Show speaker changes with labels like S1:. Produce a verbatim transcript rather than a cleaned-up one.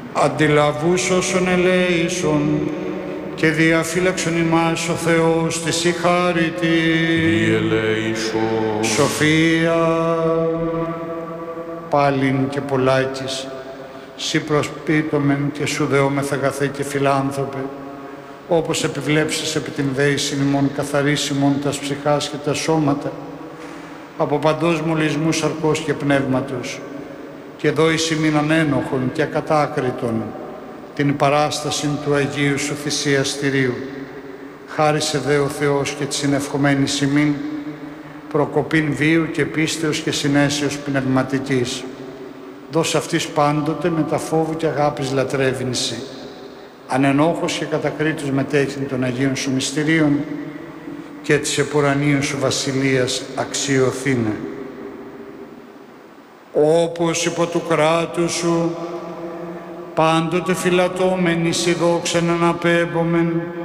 S1: αντιλαβούς όσων ελέησον και διαφύλαξον ημάς ο Θεός της η χάρητη.
S2: Διελέησον.
S1: Σοφία πάλιν και πολλάκις, σύ προσπίτωμεν και σου δεόμεθα αγαθέ και φιλάνθρωπε, όπως επιβλέψεις επί την δέησιν ημών καθαρίσιμον τας ψυχάς και τα σώματα, από παντός μολυσμού σαρκός και πνεύματος, και δώησι μην ανένοχον και ακατάκριτον την παράσταση του Αγίου Σου θυσιαστηρίου. Χάρισε δε ο Θεός και τη συνευχομένη ημίν, προκοπήν βίου και πίστεως και συνέσεως πνευματικής. Δώσ' αυτής πάντοτε με τα φόβου και αγάπης λατρεύειν Συ. Ανενόχος και κατακρίτως μετέχειν των Αγίων Σου μυστηρίων και της επουρανίων Σου βασιλείας αξιοθήνε. Όπως υπό του κράτους Σου πάντοτε φυλατώμενοι Συ δόξαν αναπέμπομεν